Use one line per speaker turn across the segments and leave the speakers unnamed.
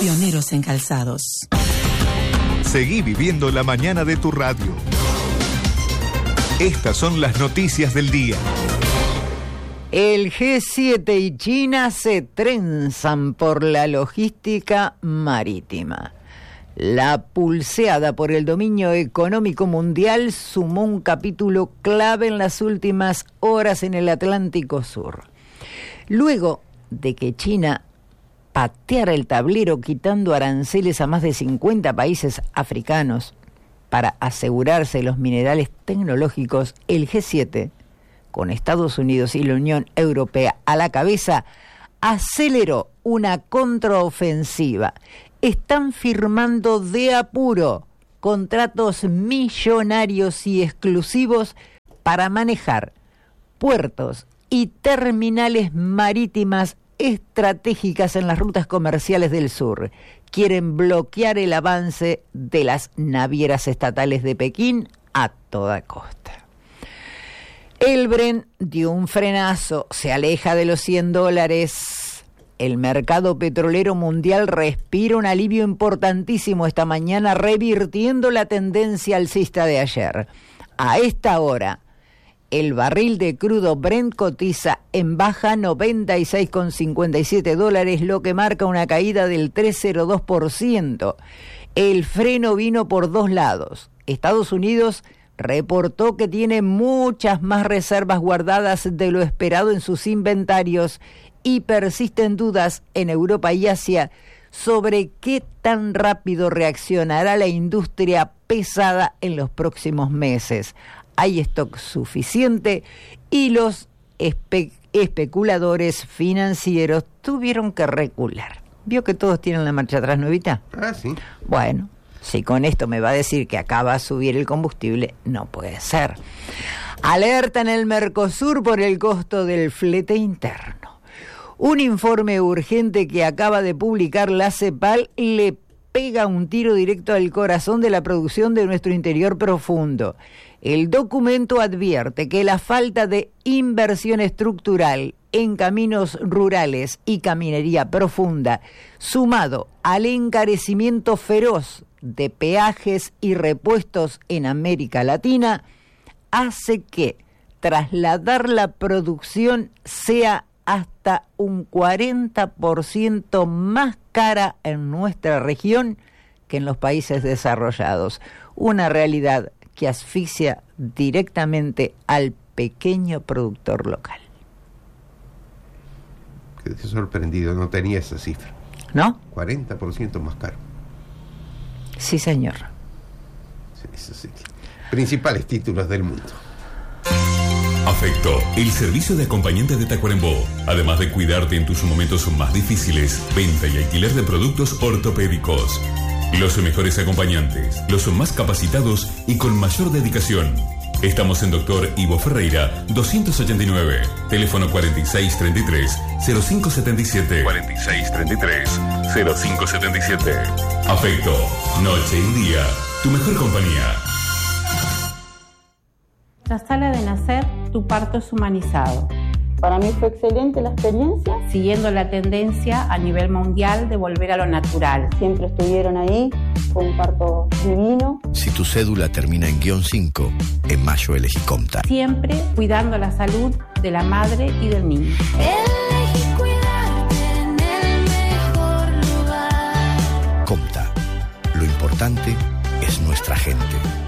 Pioneros en calzados.
Seguí viviendo la mañana de tu radio. Estas son las noticias del día.
El G7 y China se trenzan por la logística marítima. La pulseada por el dominio económico mundial sumó un capítulo clave en las últimas horas en el Atlántico Sur. Luego de que China pateara el tablero quitando aranceles a más de 50 países africanos para asegurarse los minerales tecnológicos, el G7, con Estados Unidos y la Unión Europea a la cabeza, aceleró una contraofensiva. Están firmando de apuro contratos millonarios y exclusivos para manejar puertos y terminales marítimas estratégicas en las rutas comerciales del sur. Quieren bloquear el avance de las navieras estatales de Pekín a toda costa. El Brent dio un frenazo, se aleja de los $100. El mercado petrolero mundial respira un alivio importantísimo esta mañana, revirtiendo la tendencia alcista de ayer. A esta hora, el barril de crudo Brent cotiza en baja $96,57, lo que marca una caída del 3,02%. El freno vino por dos lados. Estados Unidos reportó que tiene muchas más reservas guardadas de lo esperado en sus inventarios y persisten dudas en Europa y Asia sobre qué tan rápido reaccionará la industria pesada en los próximos meses. Hay stock suficiente y los especuladores financieros tuvieron que recular. ¿Vio que todos tienen la marcha atrás nuevita?
Ah, sí.
Bueno, si con esto me va a decir que acaba de subir el combustible, no puede ser. Alerta en el Mercosur por el costo del flete interno. Un informe urgente que acaba de publicar la CEPAL le pega un tiro directo al corazón de la producción de nuestro interior profundo. El documento advierte que la falta de inversión estructural en caminos rurales y caminería profunda, sumado al encarecimiento feroz de peajes y repuestos en América Latina, hace que trasladar la producción sea hasta un 40% más cara en nuestra región que en los países desarrollados. Una realidad que asfixia directamente al pequeño productor local.
Quedé sorprendido, no tenía esa cifra.
¿No?
40% más caro.
Sí, señor.
Sí, eso sí. Principales títulos del mundo.
Afecto, el servicio de acompañante de Tacuarembó. Además de cuidarte en tus momentos más difíciles, venta y alquiler de productos ortopédicos. Los mejores acompañantes, los más capacitados y con mayor dedicación. Estamos en Dr. Ivo Ferreira, 289, teléfono 4633-0577. 4633-0577. Afecto, noche y día, tu mejor compañía.
La sala de nacer, tu parto es humanizado.
Para mí fue excelente la experiencia.
Siguiendo la tendencia a nivel mundial de volver a lo natural.
Siempre estuvieron ahí, fue un parto divino.
Si tu cédula termina en -5, en mayo elegí Comta.
Siempre cuidando la salud de la madre y del niño.
Elegí cuidarte en el mejor lugar.
Comta, lo importante es nuestra gente.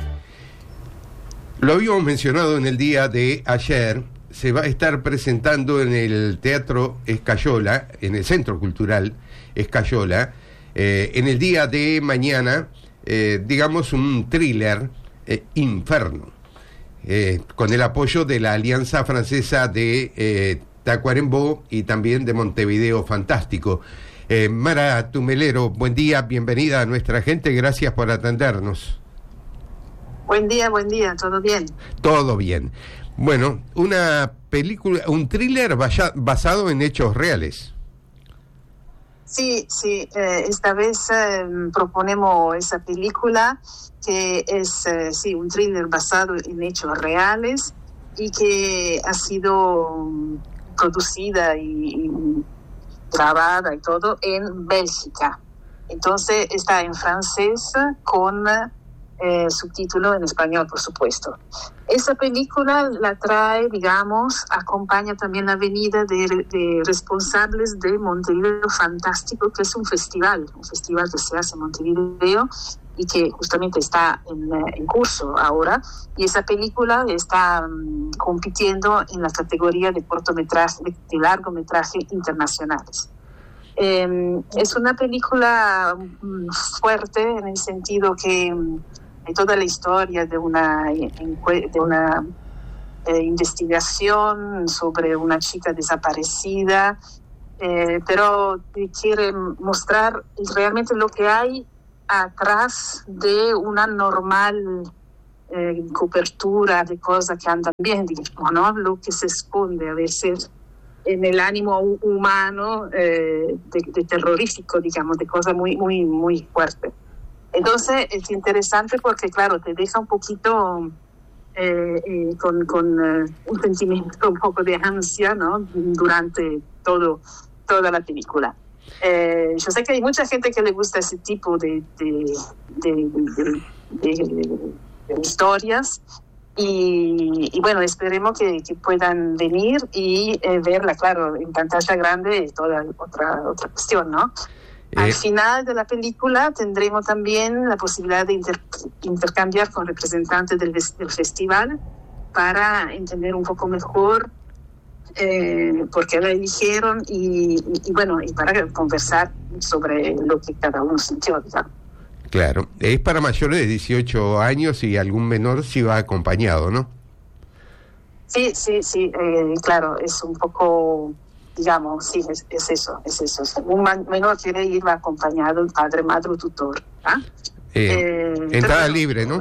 Lo habíamos mencionado en el día de ayer. Se va a estar presentando en el Teatro Escayola, en el Centro Cultural Escayola, en el día de mañana, digamos un thriller, Inferno, con el apoyo de la Alianza Francesa de Tacuarembó y también de Montevideo Fantástico. Mara Tumelero, buen día, bienvenida a nuestra gente, gracias por atendernos.
Buen día, ¿todo bien?
Todo bien. Bueno, una película, un thriller basado en hechos reales.
Sí, esta vez proponemos esa película que es un thriller basado en hechos reales y que ha sido producida y grabada y todo en Bélgica. Entonces está en francés con subtítulo en español, por supuesto. Esa película la trae, digamos, acompaña también la venida de responsables de Montevideo Fantástico, que es un festival que se hace en Montevideo y que justamente está en curso ahora, y esa película está compitiendo en la categoría de cortometraje, de largometraje internacionales. Es una película fuerte en el sentido que hay toda la historia de una investigación sobre una chica desaparecida, pero quiere mostrar realmente lo que hay atrás de una normal cobertura de cosas que andan bien, digamos, ¿no? Lo que se esconde a veces en el ánimo humano de terrorífico, digamos, de cosas muy, muy, muy fuertes. Entonces es interesante porque, claro, te deja un poquito con un sentimiento un poco de ansia, ¿no? Durante toda la película. Yo sé que hay mucha gente que le gusta ese tipo de historias y bueno, esperemos que puedan venir y verla, claro, en pantalla grande es toda otra cuestión, ¿no? Al final de la película tendremos también la posibilidad de intercambiar con representantes del festival para entender un poco mejor por qué la eligieron y bueno, y para conversar sobre lo que cada uno sintió, digamos.
Claro, es para mayores de 18 años y algún menor si va acompañado, ¿no?
Sí, claro, es un poco, digamos, sí, es eso. Un menor quiere ir acompañado, el padre, madre o tutor.
Entrada libre, ¿no?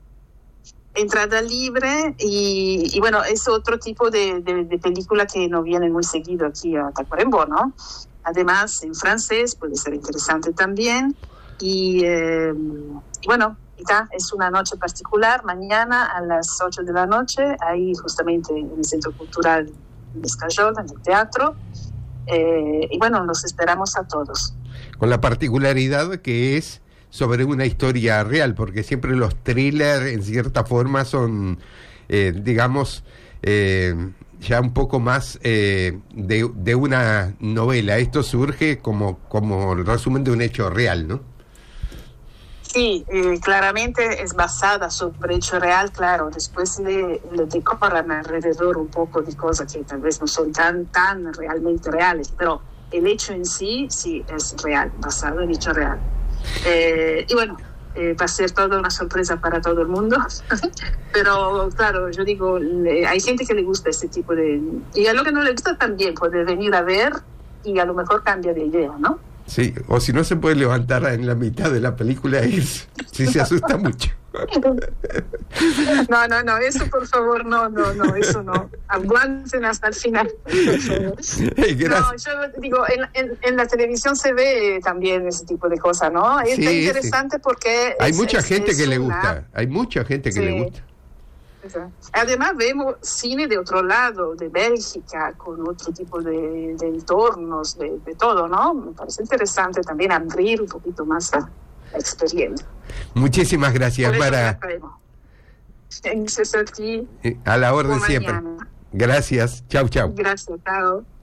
Entrada libre y bueno, es otro tipo de película que no viene muy seguido aquí a Tacuarembó, ¿no? Además, en francés puede ser interesante también. Y bueno, es una noche particular, mañana a las 8 de la noche, ahí justamente en el Centro Cultural de Escayola, en el teatro. Y bueno, los esperamos a todos.
Con la particularidad que es sobre una historia real, porque siempre los thrillers en cierta forma son, digamos, ya un poco más de una novela. Esto surge como el resumen de un hecho real, ¿no?
Sí, claramente es basada sobre hecho real, claro. Después le decoran alrededor un poco de cosas que tal vez no son tan realmente reales, pero el hecho en sí es real, basado en hecho real. Y bueno, va a ser toda una sorpresa para todo el mundo, pero claro, yo digo, hay gente que le gusta ese tipo de... Y a lo que no le gusta también puede venir a ver y a lo mejor cambia de idea, ¿no?
Sí, o si no se puede levantar en la mitad de la película y si se asusta mucho.
No, eso por favor, no, eso no. Aguanten hasta el final. No, yo digo, en la televisión se ve también ese tipo de cosas, ¿no? Es interesante porque...
Hay mucha gente que le gusta, hay mucha gente que le gusta.
Además vemos cine de otro lado, de Bélgica, con otro tipo de entornos, de todo, ¿no? Me parece interesante también abrir un poquito más la experiencia.
Muchísimas gracias, Mara.
Gracias a ti.
A la orden siempre.
Mañana.
Gracias. Chau.
Gracias, chao.